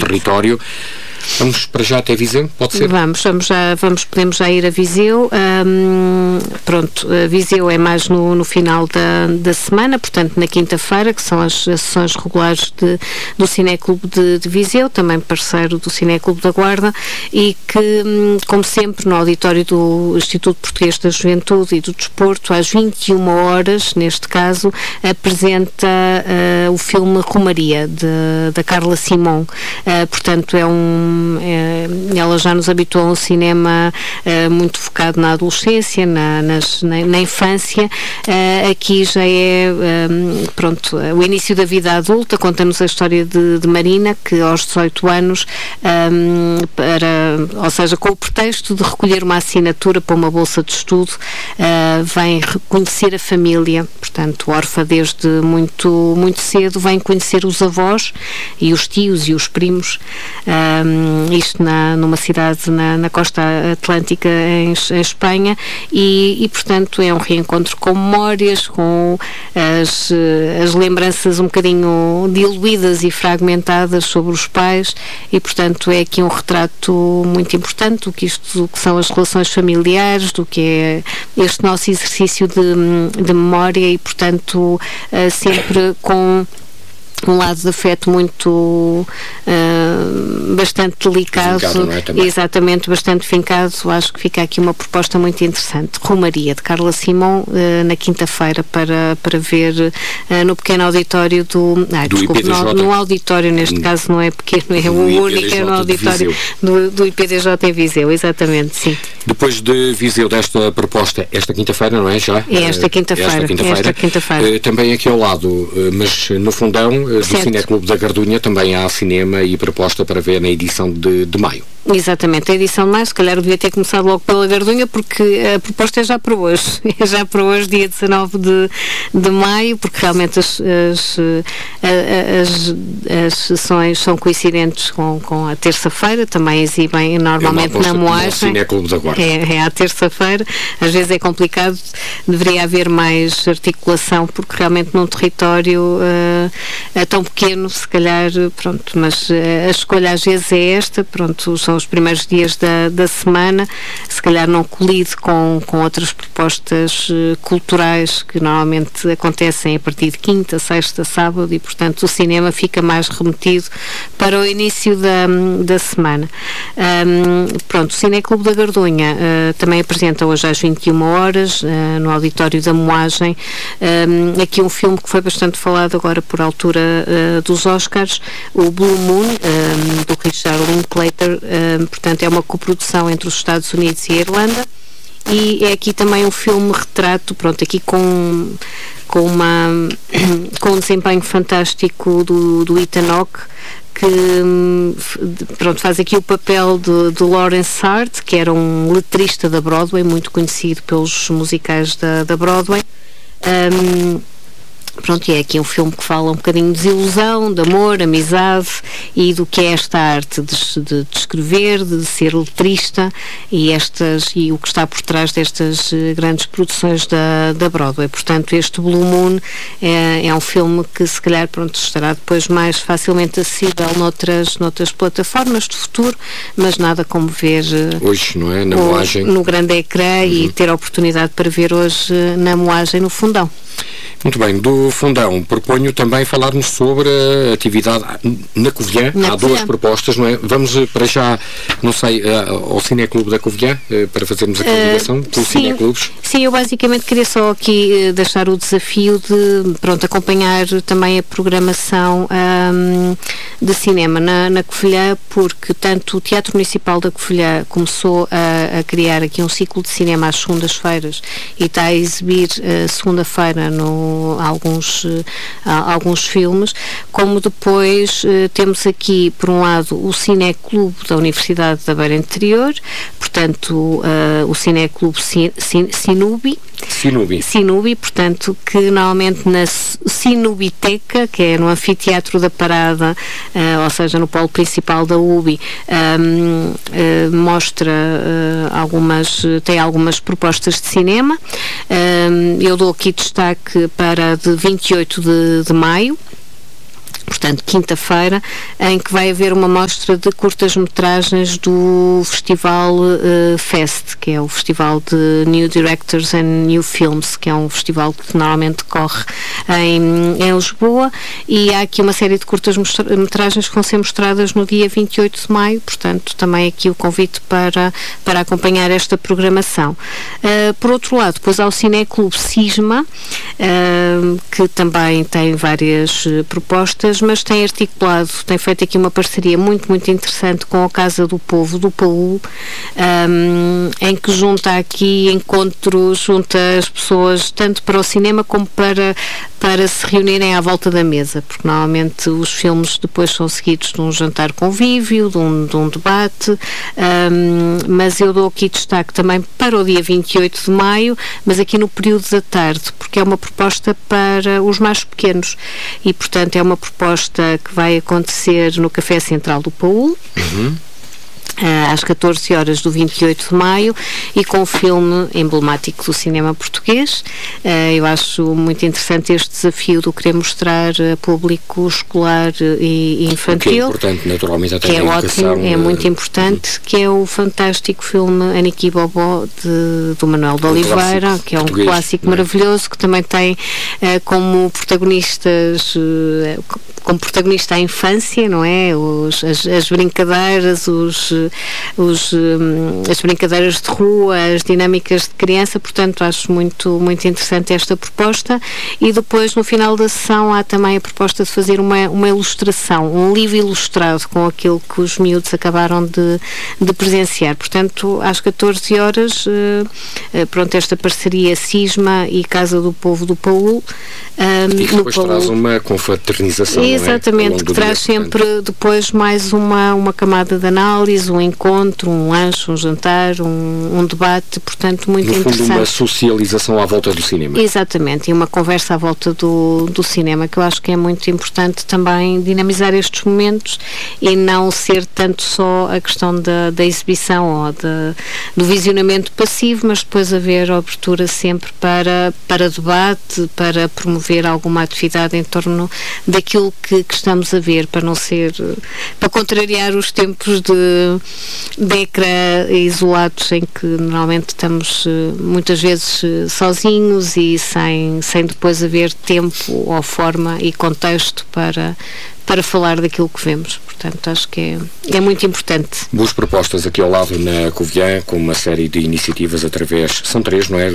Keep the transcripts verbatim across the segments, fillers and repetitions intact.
território. Vamos para já até Viseu, pode ser? Vamos, vamos já, vamos, podemos já ir a Viseu. Um, pronto, Viseu é mais no, no final da, da semana, portanto na quinta-feira, que são as, as sessões regulares de, do Cineclube de, de Viseu, também parceiro do Cineclube da Guarda, e que, como sempre, no auditório do Instituto Português da Juventude e do Desporto, às vinte e uma horas, neste caso, apresenta uh, o filme Romaria, de, da Carla Simão. Uh, portanto, é um É, ela já nos habituou a um cinema uh, muito focado na adolescência, na, nas, na, na infância. Uh, aqui já é um, pronto, o início da vida adulta. Conta-nos a história de, de Marina, que aos dezoito anos, um, para, ou seja, com o pretexto de recolher uma assinatura para uma bolsa de estudo, uh, vem reconhecer a família, portanto órfã desde muito, muito cedo, vem conhecer os avós e os tios e os primos. Um, isto na, numa cidade na, na costa atlântica em, em Espanha, e, e portanto é um reencontro com memórias, com as, as lembranças um bocadinho diluídas e fragmentadas sobre os pais, e portanto é aqui um retrato muito importante do que isto, do que são as relações familiares, do que é este nosso exercício de, de memória, e portanto sempre com um lado de afeto muito uh, bastante delicado, fincado, não é, também? Exatamente, bastante fincado. Acho que fica aqui uma proposta muito interessante. Romaria, de Carla Simão, uh, na quinta-feira, para, para ver uh, no pequeno auditório do, ah, do desculpe, no, no auditório, neste caso não é pequeno, é o único, é no auditório do, do I P D J em Viseu, exatamente, sim. Depois de Viseu, desta proposta, esta quinta-feira, não é já? É esta quinta-feira. Esta quinta-feira. Esta quinta-feira. Uh, também aqui ao lado, uh, mas no fundão do Cineclube da Gardunha também há cinema e proposta para ver na edição de, de maio. Exatamente, a edição de maio, se calhar devia ter começado logo pela Gardunha, porque a proposta é já para hoje, é já para hoje, dia dezanove de, de maio, porque realmente as, as, as, as sessões são coincidentes com, com a terça-feira, também exibem normalmente é na Moagem. Cineclube da Guarda. É, é à terça-feira, às vezes é complicado, deveria haver mais articulação, porque realmente num território uh, é tão pequeno, se calhar, pronto, mas uh, a escolha às vezes é esta, pronto, são os primeiros dias da, da semana, se calhar não colide com, com outras propostas uh, culturais que normalmente acontecem a partir de quinta, sexta, sábado, e portanto o cinema fica mais remetido para o início da, da semana. Um, pronto, o Cineclube da Gardunha uh, também apresenta hoje às vinte e uma horas, uh, no auditório da Moagem, um, aqui um filme que foi bastante falado agora por altura uh, dos Oscars, o Blue Moon, um, do Richard Linklater. Uh, portanto é uma coprodução entre os Estados Unidos e a Irlanda, e é aqui também um filme retrato, pronto, aqui com, com, uma, com um desempenho fantástico do, do Ethan Hawke, que pronto, faz aqui o papel de, de Lawrence Hart, que era um letrista da Broadway, muito conhecido pelos musicais da, da Broadway. Um, Pronto, e é aqui um filme que fala um bocadinho de desilusão, de amor, amizade e do que é esta arte de, de, de escrever, de ser letrista, e, estas, e o que está por trás destas grandes produções da, da Broadway. Portanto, este Blue Moon é, é um filme que se calhar, pronto, estará depois mais facilmente acessível noutras, noutras plataformas do futuro, mas nada como ver hoje, não é? Na o, Moagem. No grande ecrã, uhum. E ter a oportunidade para ver hoje na Moagem, no Fundão. Muito bem, do Fundão proponho também falarmos sobre a atividade na Covilhã. Na Há Covilhã. duas propostas, não é? Vamos para já, não sei, ao Cineclube da Covilhã, para fazermos a ligação com os Cineclubes. Sim, eu basicamente queria só aqui deixar o desafio de, pronto, acompanhar também a programação um, de cinema na, na Covilhã, porque tanto o Teatro Municipal da Covilhã começou a, a criar aqui um ciclo de cinema às segundas-feiras e está a exibir uh, segunda-feira no alguns, uh, alguns filmes, como depois uh, temos aqui, por um lado, o Cineclube da Universidade da Beira Interior, portanto, uh, o Cineclube Cin, Cin, Cinubi, Cinubi. Cinubi, portanto, que normalmente na Cinubiteca, que é no Anfiteatro da Parada, uh, ou seja, no polo principal da U B I, um, uh, mostra uh, algumas, tem algumas propostas de cinema. Um, eu dou aqui destaque para de vinte e oito de maio, portanto, quinta-feira, em que vai haver uma mostra de curtas-metragens do Festival uh, Fest, que é o Festival de New Directors and New Films, que é um festival que normalmente corre em, em Lisboa, e há aqui uma série de curtas-metragens que vão ser mostradas no dia vinte e oito de maio, portanto, também aqui o convite para, para acompanhar esta programação. Uh, por outro lado, depois há o Cineclube Cisma, uh, que também tem várias uh, propostas, mas tem articulado, tem feito aqui uma parceria muito, muito interessante com a Casa do Povo, do Paul, um, em que junta aqui encontros, junta as pessoas tanto para o cinema como para, para se reunirem à volta da mesa, porque normalmente os filmes depois são seguidos de um jantar convívio, de um, de um debate, um, mas eu dou aqui destaque também para o dia vinte e oito de maio, mas aqui no período da tarde, porque é uma proposta para os mais pequenos e, portanto, é uma proposta que vai acontecer no Café Central do Paul. Uhum. Às catorze horas do vinte e oito de maio e com o filme emblemático do cinema português. Eu acho muito interessante este desafio do querer mostrar a público escolar e infantil. Que é importante, naturalmente, até que é a educação. Ótimo, é muito importante, uhum. que é o fantástico filme Aniki Bobó de, do Manuel de um Oliveira, que é um clássico é? maravilhoso, que também tem uh, como protagonistas uh, como protagonista a infância, não é? Os, as, as brincadeiras, os Os, um, as brincadeiras de rua, as dinâmicas de criança, portanto acho muito, muito interessante esta proposta. E depois no final da sessão há também a proposta de fazer uma, uma ilustração, um livro ilustrado com aquilo que os miúdos acabaram de, de presenciar, portanto às catorze horas uh, pronto, esta parceria Cisma e Casa do Povo do Paul, um, e que depois Paul. traz uma confraternização, exatamente, não é? que traz dia, sempre portanto. depois mais uma, uma camada de análise, um encontro, um lanche, um jantar, um, um debate, portanto, muito no fundo, interessante. uma socialização à volta do cinema. Exatamente, e uma conversa à volta do, do cinema, que eu acho que é muito importante também dinamizar estes momentos e não ser tanto só a questão da, da exibição ou da, do visionamento passivo, mas depois haver abertura sempre para, para debate, para promover alguma atividade em torno daquilo que, que estamos a ver, para não ser, para contrariar os tempos de de ecrã isolados em que normalmente estamos muitas vezes sozinhos e sem, sem depois haver tempo ou forma e contexto para, para falar daquilo que vemos. Portanto, acho que é, é muito importante. Boas propostas aqui ao lado na Covilhã, com uma série de iniciativas através, são três, não é?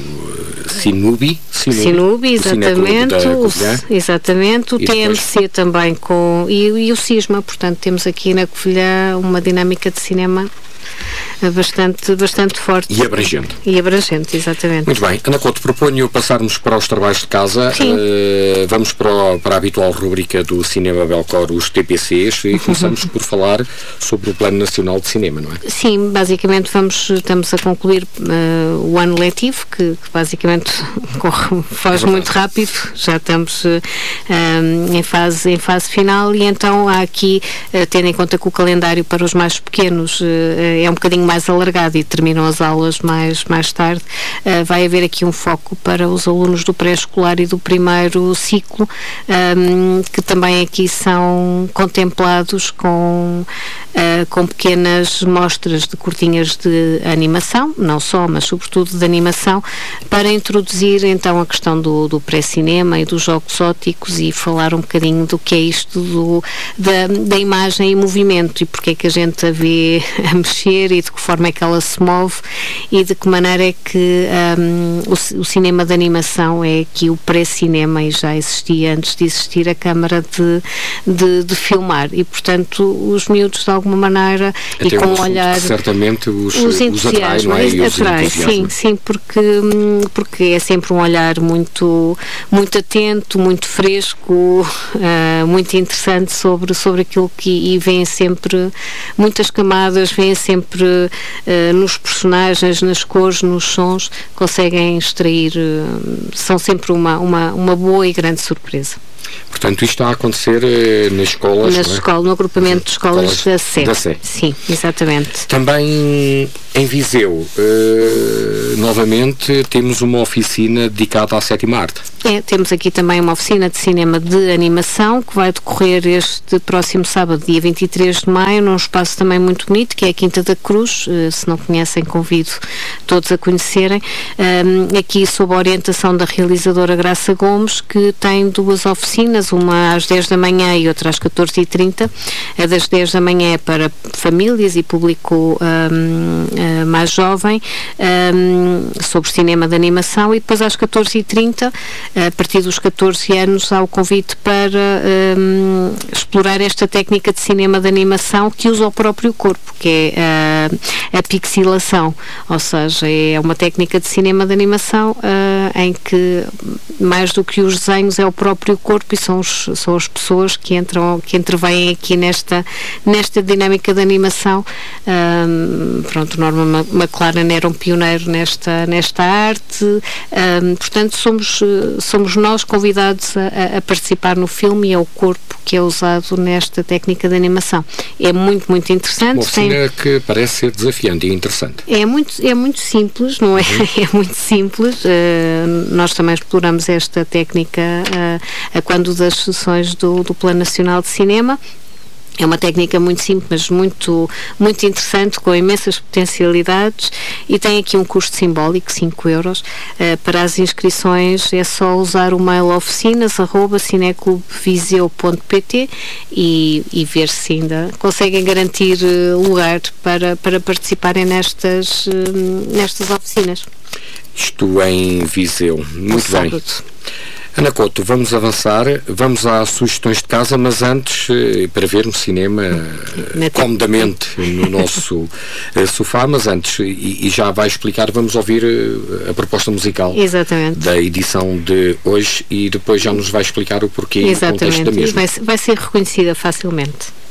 O Cinubi, Cinubi, Cinubi exatamente, o, exatamente, o e T M C depois... também com, e, e o Cisma, portanto temos aqui na Covilhã uma dinâmica de cinema bastante, bastante forte. E abrangente. E abrangente, exatamente. Muito bem. Ana Couto, proponho passarmos para os trabalhos de casa. Uh, vamos para, o, para a habitual rubrica do Cinema Belcor, os T P Cs, e começamos por falar sobre o Plano Nacional de Cinema, não é? Sim, basicamente vamos, estamos a concluir uh, o ano letivo, que, que basicamente corre, faz é muito rápido, já estamos uh, um, em, fase, em fase final, e então há aqui, uh, tendo em conta que o calendário para os mais pequenos uh, é um bocadinho mais alargado e terminam as aulas mais, mais tarde, uh, vai haver aqui um foco para os alunos do pré-escolar e do primeiro ciclo, um, que também aqui são contemplados com, uh, com pequenas mostras de curtinhas de animação, não só, mas sobretudo de animação, para introduzir então a questão do, do pré-cinema e dos jogos ópticos e falar um bocadinho do que é isto do, da, da imagem em movimento e porque é que a gente a vê a mexer e de que forma é que ela se move e de que maneira é que um, o, o cinema de animação é aqui o pré-cinema e já existia antes de existir a câmara de, de, de filmar e portanto os miúdos de alguma maneira até e com um olhar certamente os, os atrai, não é? Os atrai, sim, sim, porque, porque é sempre um olhar muito, muito atento, muito fresco, uh, muito interessante sobre, sobre aquilo que e vêm sempre muitas camadas, vêm sempre uh, nos personagens, nas cores, nos sons, conseguem extrair, uh, são sempre uma, uma, uma boa e grande surpresa. Portanto, isto está a acontecer eh, nas escolas, Nas não é? escolas, no agrupamento de escolas, escolas da, da Sé. Sim, exatamente. Também em Viseu, eh, novamente, temos uma oficina dedicada à sétima arte. É, temos aqui também uma oficina de cinema de animação que vai decorrer este próximo sábado, dia vinte e três de maio, num espaço também muito bonito, que é a Quinta da Cruz. Uh, se não conhecem, convido todos a conhecerem. Um, aqui sob a orientação da realizadora Graça Gomes, que tem duas oficinas, uma às dez da manhã e outra às catorze e trinta. A das dez da manhã é para famílias e público um, uh, mais jovem, um, sobre cinema de animação, e depois às catorze e trinta, a partir dos catorze anos, há o convite para um, explorar esta técnica de cinema de animação que usa o próprio corpo, que é a, a pixilação, ou seja, é uma técnica de cinema de animação uh, em que mais do que os desenhos é o próprio corpo, e são, os, são as pessoas que entram, que intervêm aqui nesta, nesta dinâmica de animação. Um, pronto, o Norman McLaren era um pioneiro nesta, nesta arte, um, portanto somos somos nós convidados a, a participar no filme, e é o corpo que é usado nesta técnica de animação. É muito, muito interessante. Uma oficina tem... que parece ser desafiante e interessante. É muito, é muito simples, não é? Uhum. É muito simples. Uh, nós também exploramos esta técnica uh, a quando das sessões do, do Plano Nacional de Cinema. É uma técnica muito simples, mas muito, muito interessante, com imensas potencialidades, e tem aqui um custo simbólico, cinco euros. Uh, para as inscrições é só usar o mail oficinas arroba cineclubviseu ponto pt e, e ver se ainda conseguem garantir uh, lugar para, para participarem nestas, uh, nestas oficinas. Isto em Viseu. Muito bem. Sábado. Ana Couto, vamos avançar, vamos às sugestões de casa, mas antes, para vermos cinema comodamente no nosso sofá, mas antes, e, e já vai explicar, vamos ouvir a proposta musical. Exatamente. Da edição de hoje, e depois já nos vai explicar o porquê e o contexto da mesma. Vai, vai ser reconhecida facilmente.